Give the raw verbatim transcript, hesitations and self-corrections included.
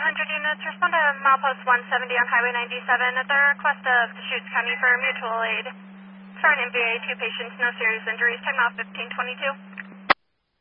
hundred units, respond to milepost one seventy on Highway ninety-seven at the request of Deschutes County for mutual aid. Current M V A, two patients, no serious injuries, time off fifteen twenty-two.